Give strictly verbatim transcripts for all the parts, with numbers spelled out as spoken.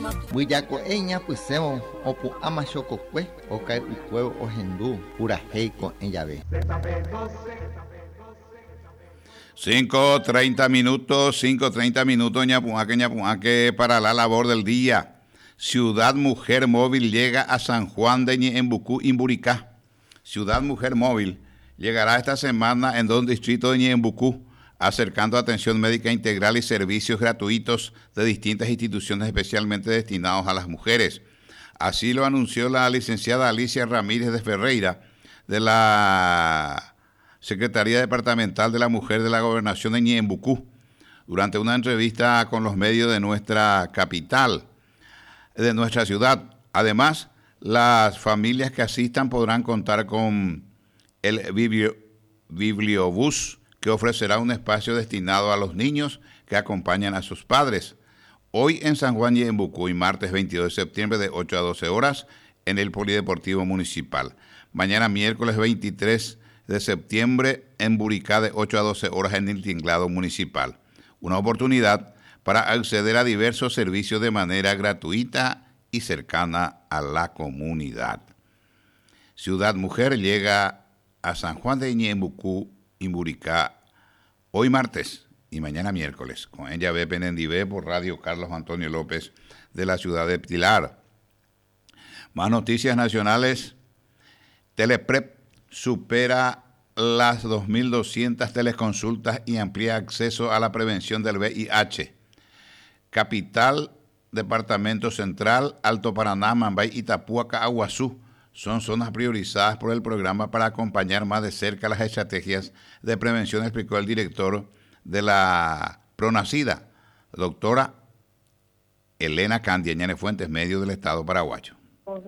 Buyako eña puseo opu ama chococue ocae ucueo ojendu pura heico en llave. cinco treinta minutos, cinco treinta minutos, ñapuaque, ñapuaque, para la labor del día. Ciudad Mujer Móvil llega a San Juan de Ñeembucú, Imburicá. Ciudad Mujer Móvil llegará esta semana en dos distritos de Ñeembucú, acercando atención médica integral y servicios gratuitos de distintas instituciones especialmente destinados a las mujeres. Así lo anunció la licenciada Alicia Ramírez de Ferreira, de la Secretaría Departamental de la Mujer de la Gobernación de Ñeembucú, durante una entrevista con los medios de nuestra capital, de nuestra ciudad. Además, las familias que asistan podrán contar con el biblio, bibliobús, que ofrecerá un espacio destinado a los niños que acompañan a sus padres. Hoy en San Juan Ñeembucú y martes veintidós de septiembre de ocho a doce horas en el Polideportivo Municipal. Mañana miércoles veintitrés de septiembre en Buricá de ocho a doce horas en el Tinglado Municipal. Una oportunidad para acceder a diversos servicios de manera gratuita y cercana a la comunidad. Ciudad Mujer llega a San Juan de Ñeembucú y Buricá hoy martes y mañana miércoles, con ella ve Penendivé por Radio Carlos Antonio López de la ciudad de Pilar. Más noticias nacionales. Teleprep supera las dos mil doscientas teleconsultas y amplía acceso a la prevención del V I H. Capital, Departamento Central, Alto Paraná, Mambay, Itapuaca, Aguazú son zonas priorizadas por el programa para acompañar más de cerca las estrategias de prevención, explicó el director de la Pronacida, doctora Elena Candia Ñane Fuentes, medio del Estado paraguayo.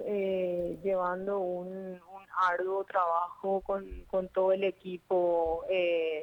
Eh, llevando un, un arduo trabajo con, con todo el equipo. Eh,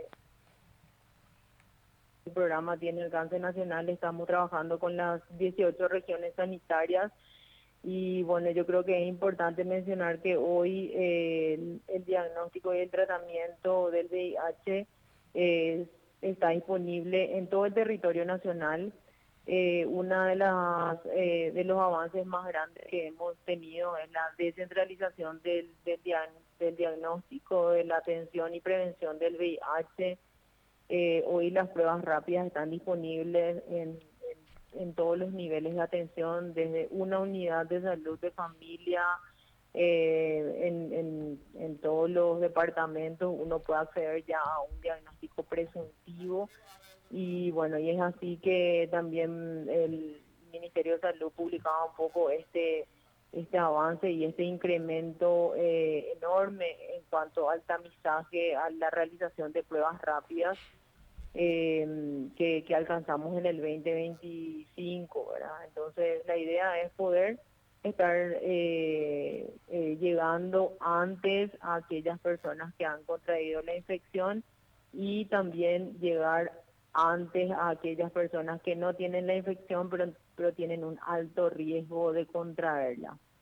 el programa tiene alcance nacional, estamos trabajando con las dieciocho regiones sanitarias. Y bueno, yo creo que es importante mencionar que hoy eh, el, el diagnóstico y el tratamiento del V I H eh, está disponible en todo el territorio nacional. Eh, una de las eh, de los avances más grandes que hemos tenido es la descentralización del, del, dian, del diagnóstico, de la atención y prevención del V I H. Eh, hoy las pruebas rápidas están disponibles en en todos los niveles de atención, desde una unidad de salud de familia, eh, en, en, en todos los departamentos uno puede acceder ya a un diagnóstico presuntivo. Y bueno, y es así que también el Ministerio de Salud publicaba un poco este este avance y este incremento eh, enorme en cuanto al tamizaje, a la realización de pruebas rápidas. Eh, que, que alcanzamos en el veinte veinticinco, ¿verdad? Entonces la idea es poder estar eh, eh, llegando antes a aquellas personas que han contraído la infección y también llegar antes a aquellas personas que no tienen la infección pero, pero tienen un alto riesgo de contraerla.